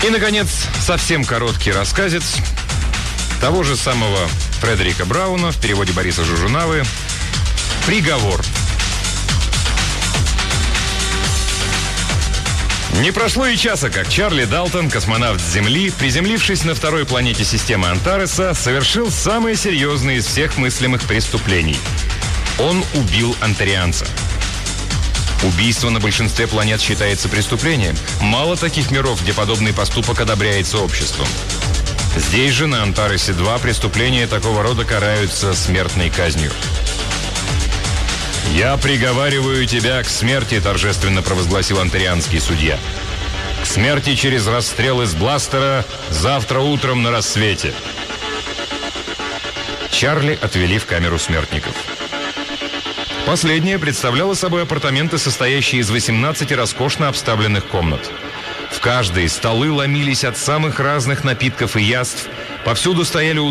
И, наконец, совсем короткий рассказец того же самого Фредерика Брауна в переводе Бориса Жужунавы «Приговор». Не прошло и часа, как Чарли Далтон, космонавт с Земли, приземлившись на второй планете системы Антареса, совершил самое серьезное из всех мыслимых преступлений. Он убил антарианца. Убийство на большинстве планет считается преступлением. Мало таких миров, где подобный поступок одобряется обществом. Здесь же, на Антаресе-2, преступления такого рода караются смертной казнью. «Я приговариваю тебя к смерти», — торжественно провозгласил антарианский судья. «К смерти через расстрел из бластера завтра утром на рассвете». Чарли отвели в камеру смертников. Последняя представляла собой апартаменты, состоящие из 18 роскошно обставленных комнат. В каждой столы ломились от самых разных напитков и яств, повсюду стояли